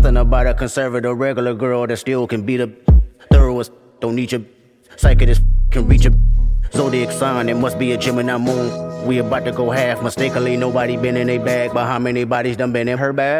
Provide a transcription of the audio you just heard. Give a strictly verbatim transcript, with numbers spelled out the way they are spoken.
Something about a conservative regular girl that still can beat a thoroughest. Don't need your psychic can reach a zodiac sign. It must be a Gemini moon. We about to go half mistakenly. Nobody been in a bag, but how many bodies done been in her bag?